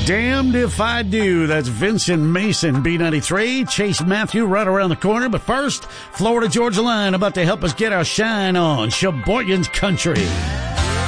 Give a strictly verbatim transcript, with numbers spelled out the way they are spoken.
Damned if I do. That's Vincent Mason, B ninety-three. Chase Matthew right around the corner. But first, Florida Georgia Line about to help us get our shine on Sheboygan's Country.